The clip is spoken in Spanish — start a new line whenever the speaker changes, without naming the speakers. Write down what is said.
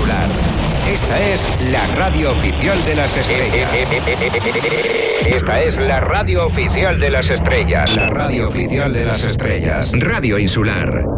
Insular. Esta es la radio oficial de las estrellas. Esta es la radio oficial de las estrellas. La radio oficial de las estrellas. Radio Insular.